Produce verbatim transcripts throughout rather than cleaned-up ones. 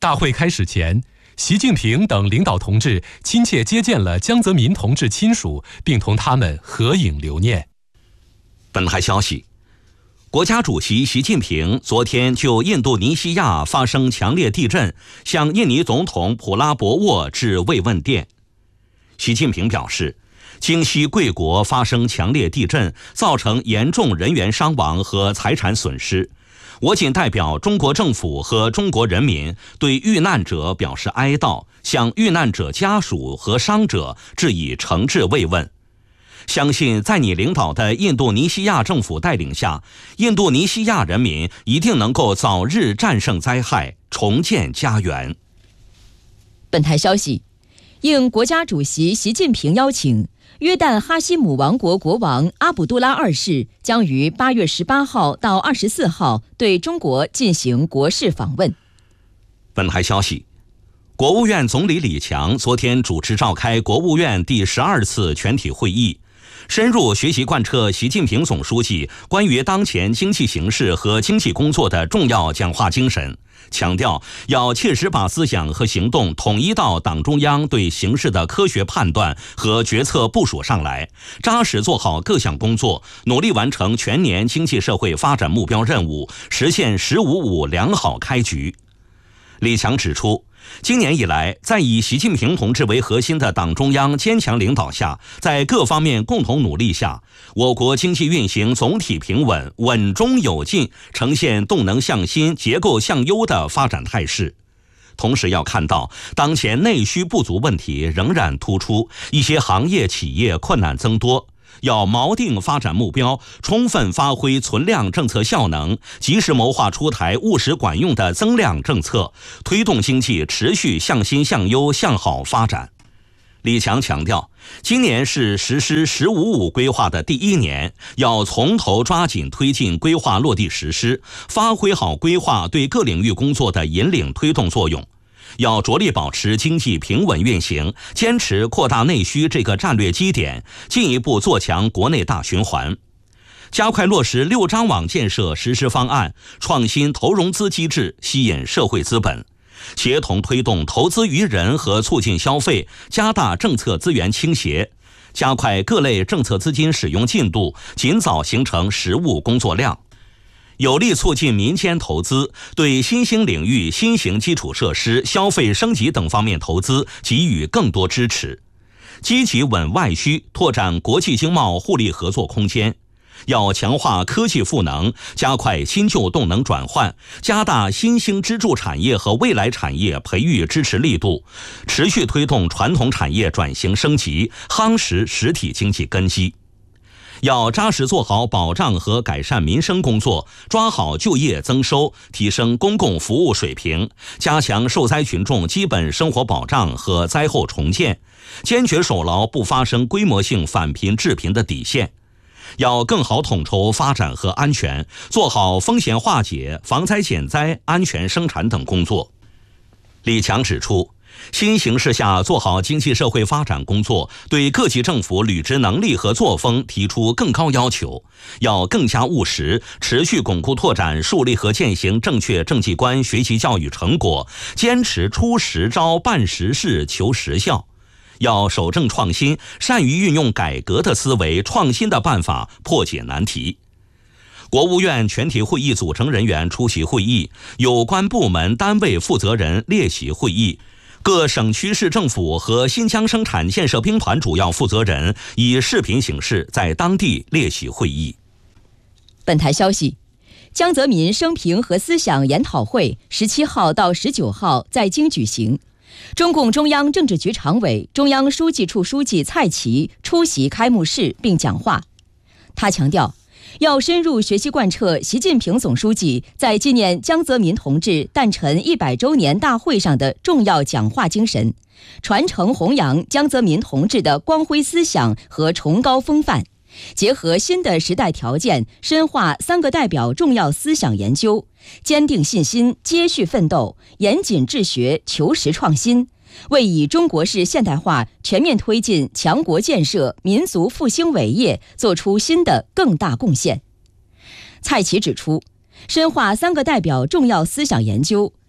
大会开始前，习近平等领导同志亲切接见了江泽民同志亲属，并同他们合影留念。 本台消息，国家主席习近平昨天就印度尼西亚发生强烈地震，向印尼总统普拉博沃致慰问电。习近平表示，京西贵国发生强烈地震，造成严重人员伤亡和财产损失。我谨代表中国政府和中国人民对遇难者表示哀悼，向遇难者家属和伤者致以诚挚慰问。相信在你领导的印度尼西亚政府带领下，印度尼西亚人民一定能够早日战胜灾害，重建家园。 本台消息，应国家主席习近平邀请，约旦哈希姆王国国王阿卜杜拉二世将于八月十八号到二十四号对中国进行国事访问。 本台消息，国务院总理李强昨天主持召开国务院第十二次全体会议，深入学习贯彻习近平总书记关于当前经济形势和经济工作的重要讲话精神，强调要切实把思想和行动统一到党中央对形势的科学判断和决策部署上来，扎实做好各项工作，努力完成全年经济社会发展目标任务，实现“十五五”良好开局。李强指出，今年以来，在以习近平同志为核心的党中央坚强领导下，在各方面共同努力下，我国经济运行总体平稳，稳中有进，呈现动能向新、结构向优的发展态势。同时要看到，当前内需不足问题仍然突出，一些行业企业困难增多，要锚定发展目标，充分发挥存量政策效能，及时谋划出台务实管用的增量政策，推动经济持续向新向优向好发展。李强强调，今年是实施“十五五”规划的第一年，要从头抓紧推进规划落地实施，发挥好规划对各领域工作的引领推动作用。要着力保持经济平稳运行，坚持扩大内需这个战略基点，进一步做强国内大循环，加快落实六张网建设实施方案，创新投融资机制，吸引社会资本，协同推动投资于人和促进消费，加大政策资源倾斜，加快各类政策资金使用进度，尽早形成实务工作量。有力促进民间投资，对新兴领域、新型基础设施、消费升级等方面投资给予更多支持，积极稳外需，拓展国际经贸互利合作空间。要强化科技赋能，加快新旧动能转换，加大新兴支柱产业和未来产业培育支持力度，持续推动传统产业转型升级，夯实实体经济根基。要扎实做好保障和改善民生工作，抓好就业增收，提升公共服务水平，加强受灾群众基本生活保障和灾后重建，坚决守牢不发生规模性返贫致贫的底线。要更好统筹发展和安全，做好风险化解、防灾减灾、安全生产等工作。李强指出，新形势下做好经济社会发展工作，对各级政府履职能力和作风提出更高要求，要更加务实，持续巩固拓展树立和践行正确政绩观学习教育成果，坚持出实招、办实事、求实效。要守正创新，善于运用改革的思维、创新的办法破解难题。国务院全体会议组成人员出席会议，有关部门单位负责人列席会议，各省区市政府和新疆生产建设兵团主要负责人以视频形式在当地列席会议。 本台消息，江泽民生平和思想研讨会十七号到十九号在京举行。中共中央政治局常委、中央书记处书记蔡奇出席开幕式并讲话。他强调，要深入学习贯彻习近平总书记在纪念江泽民同志诞辰一百周年大会上的重要讲话精神，传承弘扬江泽民同志的光辉思想和崇高风范，结合新的时代条件，深化三个代表重要思想研究，坚定信心，接续奋斗，严谨治学，求实创新，为以中国式现代化全面推进强国建设、民族复兴伟业做出新的更大贡献。蔡奇指出，深化三个代表重要思想研究，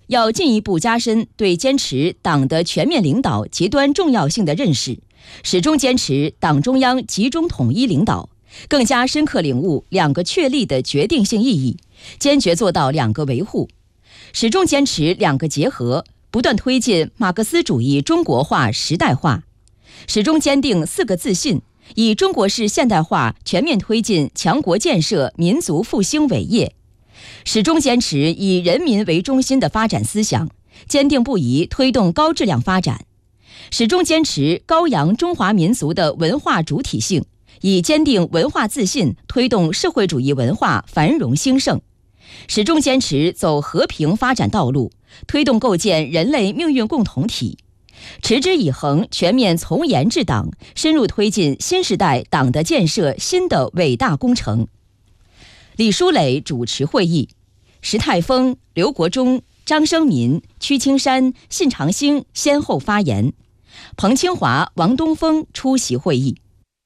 要进一步加深对坚持党的全面领导极端重要性的认识，始终坚持党中央集中统一领导，更加深刻领悟两个确立的决定性意义，坚决做到两个维护，始终坚持两个结合，不断推进马克思主义中国化时代化，始终坚定四个自信，以中国式现代化全面推进强国建设、民族复兴伟业，始终坚持以人民为中心的发展思想，坚定不移推动高质量发展，始终坚持高扬中华民族的文化主体性，以坚定文化自信推动社会主义文化繁荣兴盛，始终坚持走和平发展道路，推动构建人类命运共同体，持之以恒全面从严治党，深入推进新时代党的建设新的伟大工程。李书磊主持会议，石泰峰、刘国中、张生民、屈青山、信长兴先后发言，彭清华、王东峰出席会议。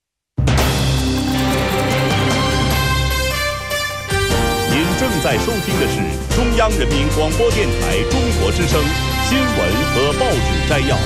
您正在收听的是中央人民广播电台中国之声新闻和报纸摘要。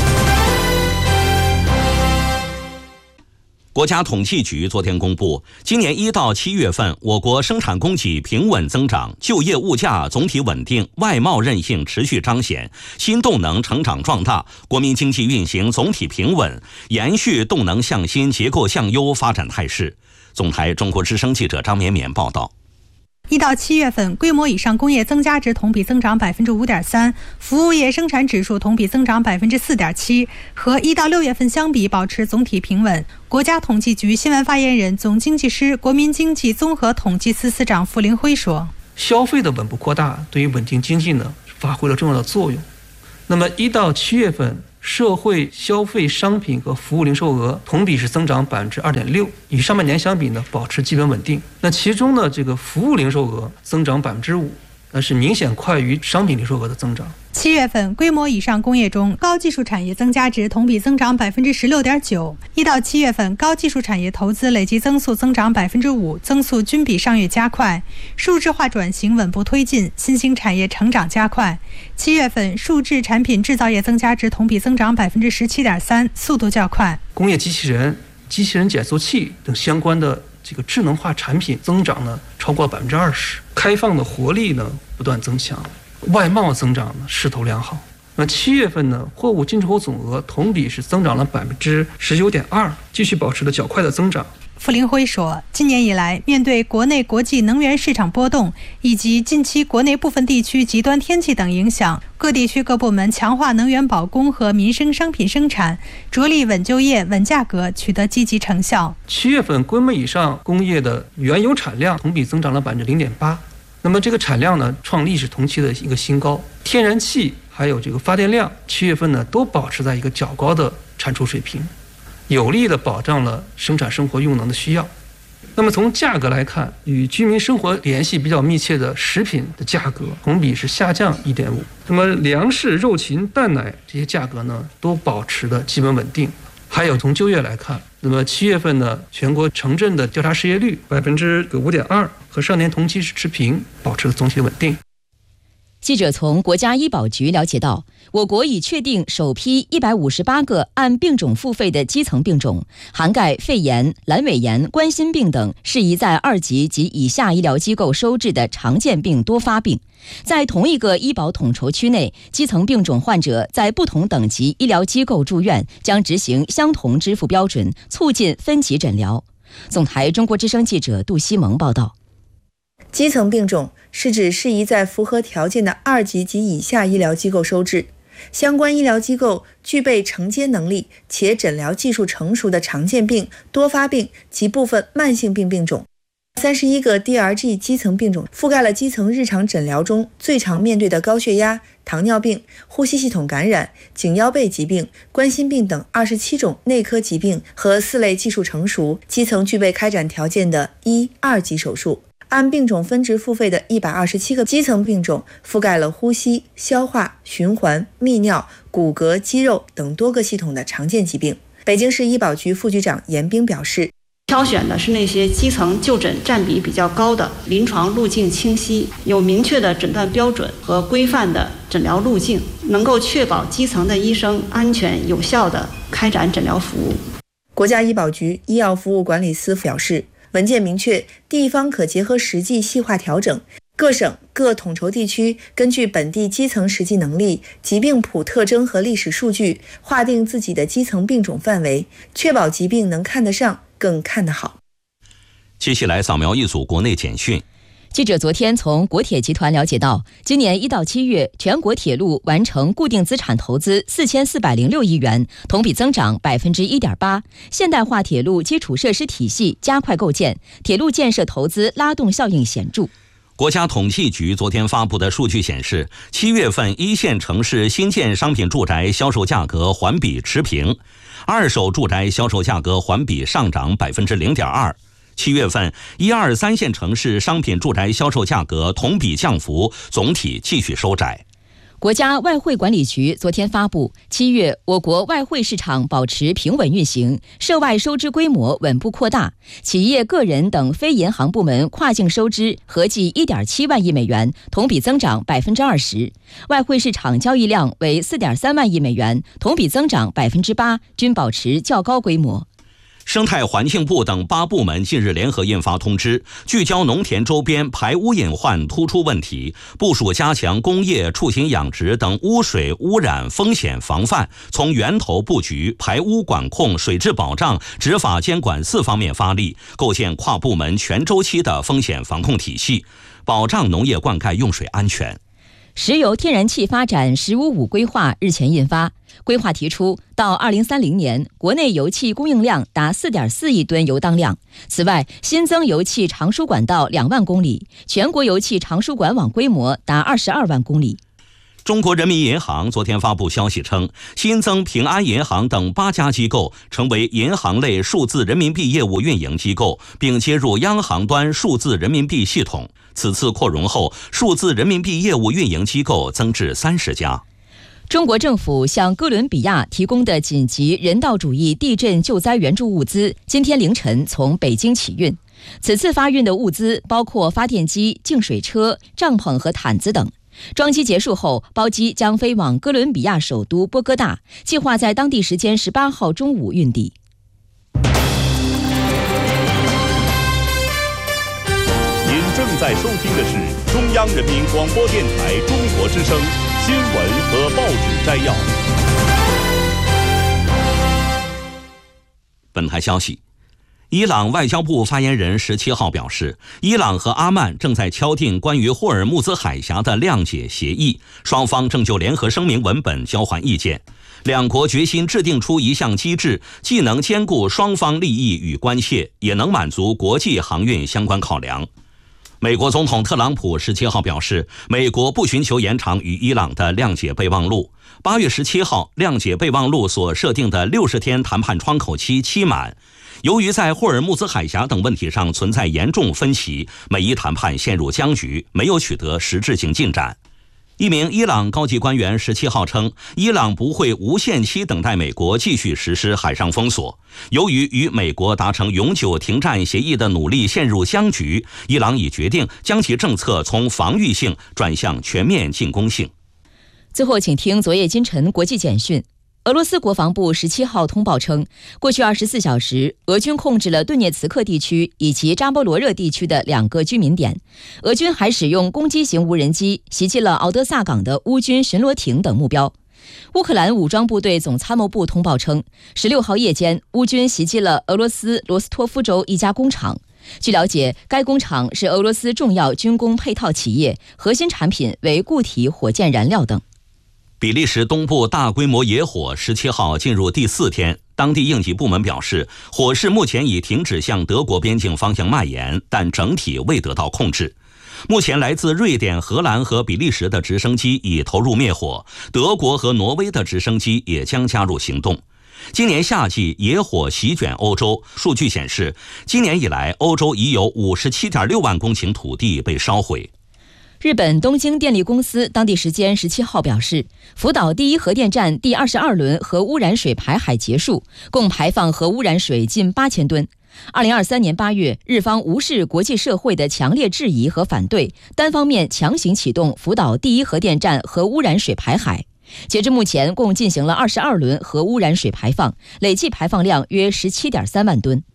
国家统计局昨天公布，今年一到七月份，我国生产供给平稳增长，就业物价总体稳定，外贸韧性持续彰显，新动能成长壮大，国民经济运行总体平稳，延续动能向新、结构向优发展态势。总台中国之声记者张绵绵报道。 一到七月份，规模以上工业增加值同比增长百分之五点三，服务业生产指数同比增长百分之四点七，和一到六月份相比保持总体平稳。国家统计局新闻发言人、总经济师、国民经济综合统计司司长傅林辉说：“ 消费的稳步扩大，对于稳定经济呢发挥了重要的作用。那么一到七月份，社会消费商品和服务零售额同比是增长百分之二点六，与上半年相比呢，保持基本稳定。那其中呢，这个服务零售额增长百分之五，那是明显快于商品零售额的增长。 七月份，规模以上工业中高技术产业增加值同比增长百分之十六点九。一到七月份，高技术产业投资累计增速增长百分之五，增速均比上月加快。数字化转型稳步推进，新兴产业成长加快。七月份，数制产品制造业增加值同比增长百分之十七点三，速度较快。 工业机器人、机器人减速器等相关的这个智能化产品增长呢超过百分之二十，开放的活力呢不断增强。外贸增长呢势头良好。那七月份呢，货物进出口总额同比是增长了百分之十九点二，继续保持了较快的增长。 傅林辉说，今年以来，面对国内国际能源市场波动以及近期国内部分地区极端天气等影响，各地区各部门强化能源保供和民生商品生产，着力稳就业、稳价格，取得积极成效。 七月份规模以上工业的原油产量同比增长了百分之零点八，那么这个产量呢创历史同期的一个新高。天然气还有这个发电量，七月份呢都保持在一个较高的产出水平，有力的保障了生产生活用能的需要。那么从价格来看，与居民生活联系比较密切的食品的价格同比是下降 一点五， 那么粮食、肉禽、蛋奶这些价格呢都保持的基本稳定。还有从就业来看，那么七月份呢，全国城镇的调查失业率百分之五点二，和上年同期是持平，保持了总体稳定。 记者从国家医保局了解到，我国已确定首批一百五十八个按病种付费的基层病种，涵盖肺炎、阑尾炎、冠心病等适宜在二级及以下医疗机构收治的常见病多发病。在同一个医保统筹区内，基层病种患者在不同等级医疗机构住院将执行相同支付标准，促进分级诊疗。总台中国之声记者杜西蒙报道。 基层病种是指适宜在符合条件的二级及以下医疗机构收治，相关医疗机构具备承接能力且诊疗技术成熟的常见病、多发病及部分慢性病病种。三十一个 D R G 基层病种覆盖了基层日常诊疗中最常面对的高血压、糖尿病、呼吸系统感染、颈腰背疾病、冠心病等二十七种内科疾病和四类技术成熟、基层具备开展条件的一、二级手术。按病种分值付费的一百二十七个基层病种覆盖了呼吸、消化、循环、泌尿、骨骼、肌肉等多个系统的常见疾病。北京市医保局副局长严冰表示， 挑选的是那些基层就诊占比比较高的、临床路径清晰、有明确的诊断标准和规范的诊疗路径，能够确保基层的医生安全有效地开展诊疗服务。 国家医保局医药服务管理司表示，文件明确，地方可结合实际细化调整，各省各统筹地区根据本地基层实际能力、疾病谱特征和历史数据，划定自己的基层病种范围，确保疾病能看得上更看得好。 接下来扫描一组国内简讯。 记者昨天从国铁集团了解到，今年一到七月，全国铁路完成固定资产投资四千四百零六亿元，同比增长百分之一点八。现代化铁路基础设施体系加快构建，铁路建设投资拉动效应显著。 国家统计局昨天发布的数据显示，七月份一线城市新建商品住宅销售价格环比持平，二手住宅销售价格环比上涨百分之零点二。七月份，一二三线城市商品住宅销售价格同比降幅总体继续收窄。 国家外汇管理局昨天发布，七月我国外汇市场保持平稳运行，涉外收支规模稳步扩大，企业、个人等非银行部门跨境收支合计 一点七万亿美元，同比增长百分之二十，外汇市场交易量为 四点三万亿美元，同比增长百分之八，均保持较高规模。 生态环境部等八部门近日联合印发通知，聚焦农田周边排污隐患突出问题，部署加强工业、畜禽养殖等污水污染风险防范，从源头布局、排污管控、水质保障、执法监管四方面发力，构建跨部门全周期的风险防控体系，保障农业灌溉用水安全。 石油天然气发展“十五五”规划日前印发，规划提出，到二零三零年，国内油气供应量达 四点四亿吨油当量。此外，新增油气长输管道两万公里，全国油气长输管网规模达二十二万公里。 中国人民银行昨天发布消息称，新增平安银行等八家机构成为银行类数字人民币业务运营机构，并接入央行端数字人民币系统。此次扩容后，数字人民币业务运营机构增至三十家。 中国政府向哥伦比亚提供的紧急人道主义地震救灾援助物资，今天凌晨从北京起运。此次发运的物资包括发电机、净水车、帐篷和毯子等。装机结束后，包机将飞往哥伦比亚首都波哥大，计划在当地时间十八号中午运抵。 您正在收听的是中央人民广播电台中国之声新闻和报纸摘要。 本台消息，伊朗外交部发言人十七号表示，伊朗和阿曼正在敲定关于霍尔木兹海峡的谅解协议，双方正就联合声明文本交换意见。两国决心制定出一项机制，既能兼顾双方利益与关切，也能满足国际航运相关考量。美国总统特朗普十七号表示，美国不寻求延长与伊朗的谅解备忘录。八月十七号，谅解备忘录所设定的六十天谈判窗口期期满。由于在霍尔木兹海峡等问题上存在严重分歧，美伊谈判陷入僵局，没有取得实质性进展。一名伊朗高级官员十七号称，伊朗不会无限期等待美国继续实施海上封锁。由于与美国达成永久停战协议的努力陷入僵局，伊朗已决定将其政策从防御性转向全面进攻性。 最后，请听昨夜今晨国际简讯。俄罗斯国防部十七号通报称，过去二十四小时，俄军控制了顿涅茨克地区以及扎波罗热地区的两个居民点。俄军还使用攻击型无人机袭击了敖德萨港的乌军巡逻艇等目标。乌克兰武装部队总参谋部通报称，十六号夜间，乌军袭击了俄罗斯罗斯托夫州一家工厂。据了解，该工厂是俄罗斯重要军工配套企业，核心产品为固体火箭燃料等。 比利时东部大规模野火十七号进入第四天，当地应急部门表示，火势目前已停止向德国边境方向蔓延，但整体未得到控制。目前来自瑞典、荷兰和比利时的直升机已投入灭火，德国和挪威的直升机也将加入行动。今年夏季野火席卷欧洲，数据显示，今年以来欧洲已有 五十七点六万公顷土地被烧毁。 日本东京电力公司当地时间十七号表示，福岛第一核电站第二十二轮核污染水排海结束，共排放核污染水近八千吨。 二零二三年八月，日方无视国际社会的强烈质疑和反对，单方面强行启动福岛第一核电站核污染水排海。截至目前，共进行了二十二轮核污染水排放，累计排放量约十七点三万吨。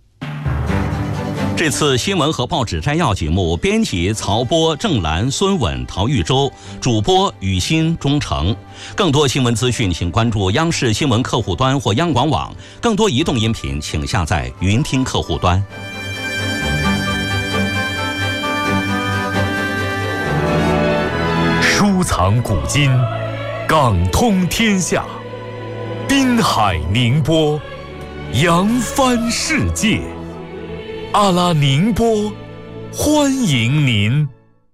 这次新闻和报纸摘要节目，编辑曹波、郑兰、孙稳、陶玉洲，主播雨欣、钟诚。更多新闻资讯，请关注央视新闻客户端或央广网。更多移动音频，请下载云听客户端。 收藏古今，港通天下，滨海宁波，扬帆世界。阿拉宁波，欢迎您。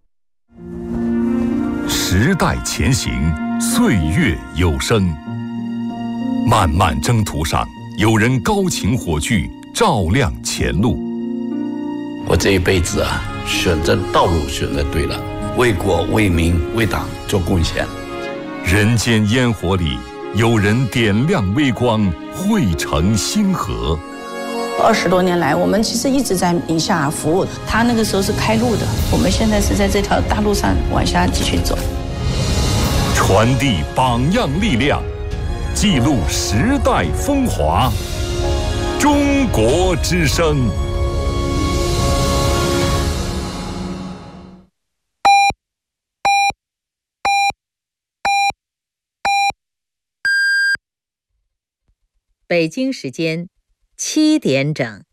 时代前行，岁月有声。漫漫征途上，有人高擎火炬，照亮前路。 我这一辈子啊，选择道路选择对了，为国为民为党做贡献。 人间烟火里，有人点亮微光，汇成星河。 二十多年来，我们其实一直在宁夏服务。他那个时候是开路的，我们现在是在这条大路上往下继续走。 传递榜样力量，记录时代风华。中国之声。 北京时间七点整。